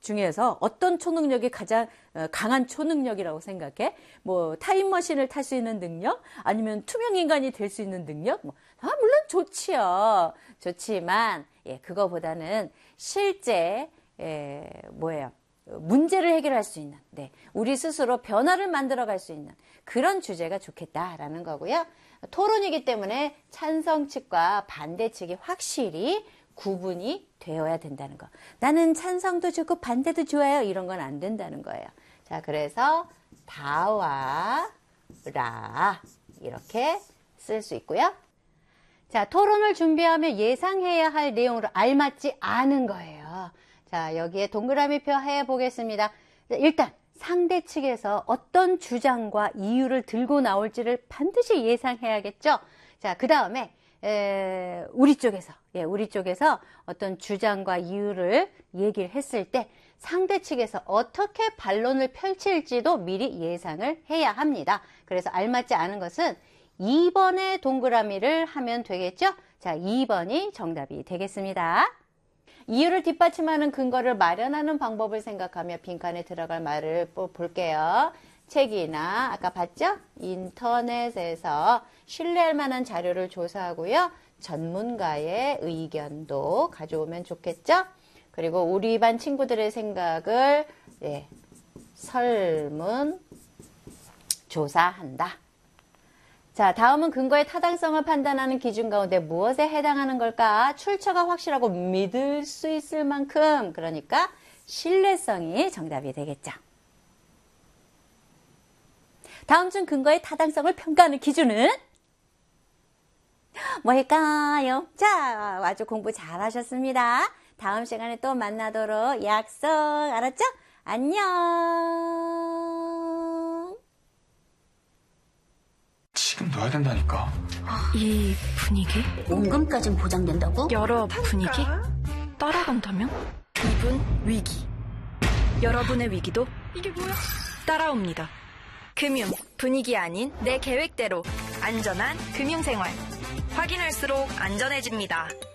중에서 어떤 초능력이 가장 강한 초능력이라고 생각해? 뭐 타임머신을 탈 수 있는 능력? 아니면 투명인간이 될 수 있는 능력? 물론 좋지요. 좋지만 그거보다는 실제 문제를 해결할 수 있는, 우리 스스로 변화를 만들어갈 수 있는 그런 주제가 좋겠다라는 거고요. 토론이기 때문에 찬성 측과 반대 측이 확실히 구분이 되어야 된다는 거. 나는 찬성도 좋고 반대도 좋아요. 이런 건 안 된다는 거예요. 자, 그래서 다와 라 이렇게 쓸 수 있고요. 자, 토론을 준비하면 예상해야 할 내용으로 알맞지 않은 거예요. 자, 여기에 동그라미표 해보겠습니다. 일단 상대 측에서 어떤 주장과 이유를 들고 나올지를 반드시 예상해야겠죠. 자, 그 다음에 우리 쪽에서 어떤 주장과 이유를 얘기를 했을 때 상대 측에서 어떻게 반론을 펼칠지도 미리 예상을 해야 합니다. 그래서 알맞지 않은 것은 2번의 동그라미를 하면 되겠죠? 자, 2번이 정답이 되겠습니다. 이유를 뒷받침하는 근거를 마련하는 방법을 생각하며 빈칸에 들어갈 말을 볼게요. 책이나 아까 봤죠? 인터넷에서 신뢰할 만한 자료를 조사하고요. 전문가의 의견도 가져오면 좋겠죠? 그리고 우리 반 친구들의 생각을 설문 조사한다. 자, 다음은 근거의 타당성을 판단하는 기준 가운데 무엇에 해당하는 걸까? 출처가 확실하고 믿을 수 있을 만큼, 그러니까 신뢰성이 정답이 되겠죠. 다음 중 근거의 타당성을 평가하는 기준은 뭘까요? 자, 아주 공부 잘하셨습니다. 다음 시간에 또 만나도록 약속, 알았죠? 안녕. 지금 넣어야 된다니까. 이 분위기? 원금까진 보장된다고? 여러 분위기? 따라간다면? 이분 위기. 여러분의 위기도 이게 뭐야? 따라옵니다. 금융, 분위기 아닌 내 계획대로 안전한 금융생활. 확인할수록 안전해집니다.